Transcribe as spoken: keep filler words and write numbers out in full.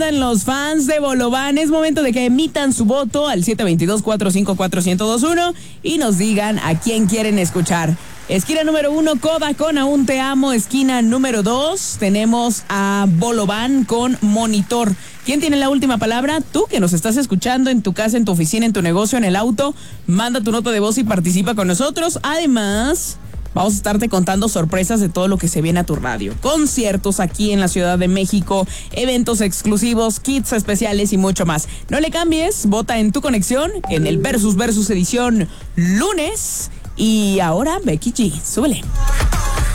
andan los fans de Bolobán? Es momento de que emitan su voto al siete dos dos, cuatro cinco cuatro, uno cero dos uno y nos digan a quién quieren escuchar. Esquina número uno, Coda con Aún Te Amo. Esquina número dos, tenemos a Bolobán con Monitor. ¿Quién tiene la última palabra? Tú que nos estás escuchando en tu casa, en tu oficina, en tu negocio, en el auto, manda tu nota de voz y participa con nosotros. Además, vamos a estarte contando sorpresas de todo lo que se viene a tu radio. Conciertos aquí en la Ciudad de México, eventos exclusivos, kits especiales y mucho más. No le cambies, vota en tu conexión en el Versus Versus edición lunes. Y ahora Becky G, súbele.